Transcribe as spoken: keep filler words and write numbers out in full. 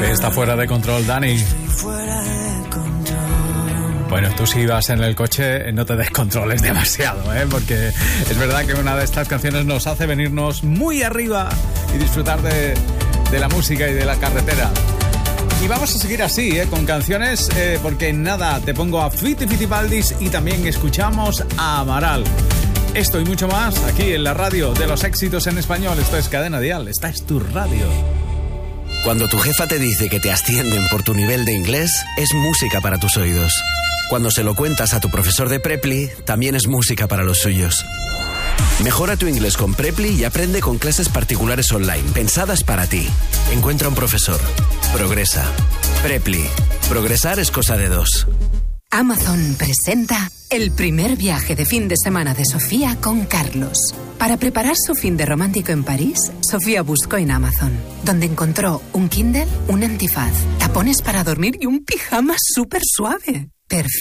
Está fuera de control, Dani. Bueno, tú si vas en el coche no te descontroles demasiado, ¿eh? Porque es verdad que una de estas canciones nos hace venirnos muy arriba y disfrutar de, de la música y de la carretera. Y vamos a seguir así, ¿eh? Con canciones, eh, porque en nada te pongo a Fiti Fitipaldis y también escuchamos a Amaral. Esto y mucho más aquí en la radio de los éxitos en español. Esto es Cadena Dial, esta es tu radio. Cuando tu jefa te dice que te ascienden por tu nivel de inglés, es música para tus oídos. Cuando se lo cuentas a tu profesor de Preply, también es música para los suyos. Mejora tu inglés con Preply y aprende con clases particulares online, pensadas para ti. Encuentra un profesor. Progresa. Preply. Progresar es cosa de dos. Amazon presenta el primer viaje de fin de semana de Sofía con Carlos. Para preparar su fin de romántico en París, Sofía buscó en Amazon, donde encontró un Kindle, un antifaz, tapones para dormir y un pijama súper suave. Perfecto.